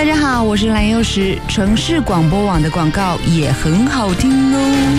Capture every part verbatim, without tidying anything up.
大家好，我是蓝幼时。城市广播网的广告也很好听哦。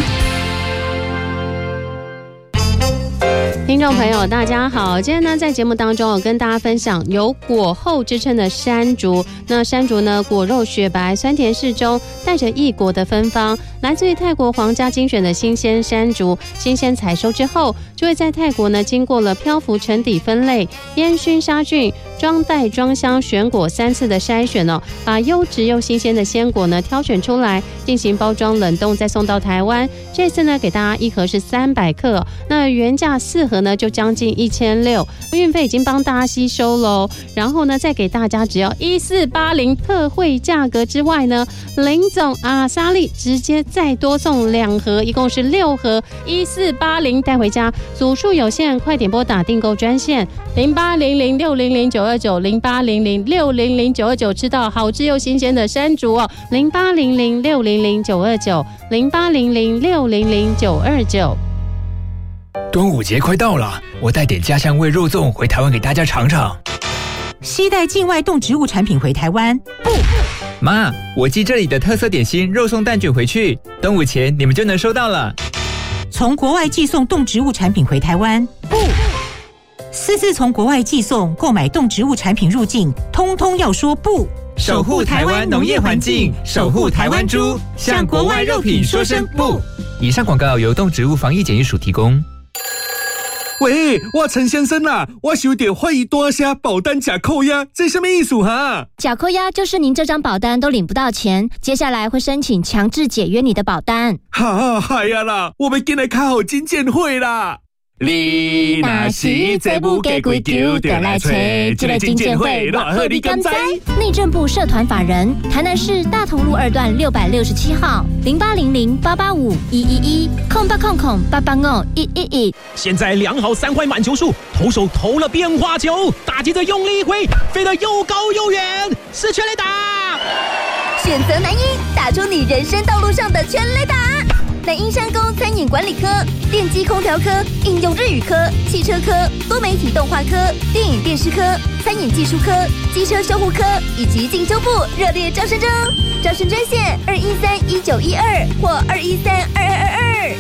听众朋友大家好，今天呢在节目当中我跟大家分享有果后之称的山竹。那山竹呢果肉雪白，酸甜适中，带着异国的芬芳，来自于泰国皇家精选的新鲜山竹。新鲜采收之后就会在泰国呢经过了漂浮沉底分类、烟熏杀菌、装袋装箱选果三次的筛选哦，把优质又新鲜的鲜果呢挑选出来，进行包装冷冻，再送到台湾。这次呢给大家一盒是三百克、哦、那原价四盒呢就将近一千六，运费已经帮大家吸收喽。然后呢再给大家只要一四八零特惠价格之外呢，林总阿莎莉直接再多送两盒，一共是六盒，一四八零带回家。组数有限，快点拨打订购专线零八零零六零零九二九零八零零六零零九二九，吃到好吃又新鲜的山竹哦，零八零零六零零九二九零八零零六零零九二九。 端午节快到了，我带点家乡味肉粽回台湾给大家尝尝。 携带境外动植物产品回台湾，不。 妈，我寄这里的特色点心肉松蛋卷回去，端午前你们就能收到了。 从国外寄送动植物产品回台湾，不。私自从国外寄送、购买动植物产品入境，通通要说不。 守护台湾农业环境，守护台湾猪，向国外肉品说声不。以上广告由动植物防疫检疫署提供。 喂，我陈先生啊，我有点怀疑大声保单假扣押，这什么意思哈？ 假扣押就是您这张保单都领不到钱，接下来会申请强制解约你的保单。 哈，嗨呀啦，我们进来开好金鉴会啦！你若是这不给归咎，就来找这个金鉴会，偌好你敢知？ 内政部社团法人，台南市大同路二段六百六十七号，零八零零八八五一一一空八空空八八五一一一。 现在量好三块满球数，投手投了变化球，打击的用力一挥，飞得又高又远，是全垒打。 选择南一，打出你人生道路上的全垒打。南英商工餐饮管理科、电机空调科、应用日语科、汽车科、多媒体动画科、电影电视科、餐饮技术科、机车修护科以及进修部热烈招生中，招生专线二一三一九一二或二一三二二二二。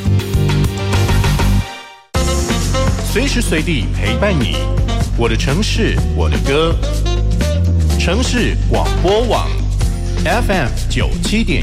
随时随地陪伴你，我的城市，我的歌。城市广播网 F M 九七点